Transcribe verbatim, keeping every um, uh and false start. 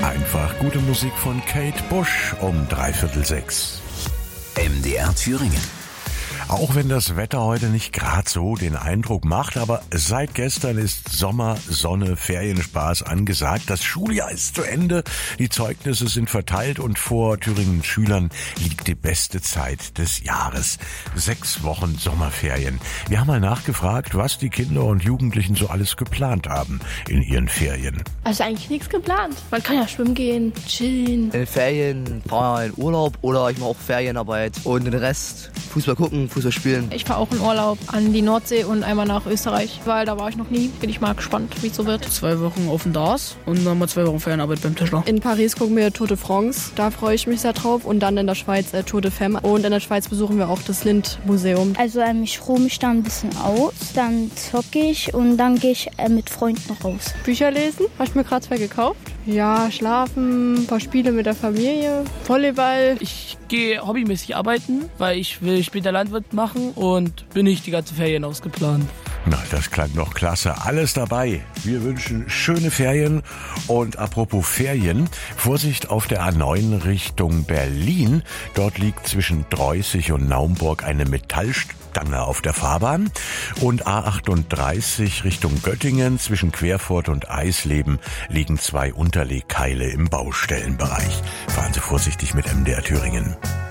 einfach gute Musik von Kate Bush um dreiviertel sechs. M D R Thüringen. Auch wenn das Wetter heute nicht gerade so den Eindruck macht, aber seit gestern ist Sommer, Sonne, Ferienspaß angesagt. Das Schuljahr ist zu Ende, die Zeugnisse sind verteilt und vor Thüringens Schülern liegt die beste Zeit des Jahres. Sechs Wochen Sommerferien. Wir haben mal nachgefragt, was die Kinder und Jugendlichen so alles geplant haben in ihren Ferien. Also eigentlich nichts geplant. Man kann ja schwimmen gehen, chillen. In den Ferien fahren wir in Urlaub oder ich mache auch Ferienarbeit und den Rest Fußball gucken, Fußball spielen. Ich fahre auch in Urlaub an die Nordsee und einmal nach Österreich, weil da war ich noch nie. Bin ich mal gespannt, wie es so wird. Zwei Wochen auf dem D A S und dann mal zwei Wochen Ferienarbeit beim Tischler. In Paris gucken wir Tour de France, da freue ich mich sehr drauf. Und dann in der Schweiz äh, Tour de Femme. Und in der Schweiz besuchen wir auch das Lind-Museum. Also ähm, ich ruhe mich da ein bisschen aus, dann zocke ich und dann gehe ich äh, mit Freunden raus. Bücher lesen, habe ich mir gerade zwei gekauft. Ja, schlafen, ein paar Spiele mit der Familie, Volleyball. Ich gehe hobbymäßig arbeiten, weil ich will später Landwirt machen und bin nicht die ganze Ferien ausgeplant. Na, das klang doch klasse. Alles dabei. Wir wünschen schöne Ferien. Und apropos Ferien, Vorsicht auf der A neun Richtung Berlin. Dort liegt zwischen Dreußig und Naumburg eine Metallstange auf der Fahrbahn. Und A achtunddreißig Richtung Göttingen zwischen Querfurt und Eisleben liegen zwei Unterlegkeile im Baustellenbereich. Fahren Sie vorsichtig mit M D R Thüringen.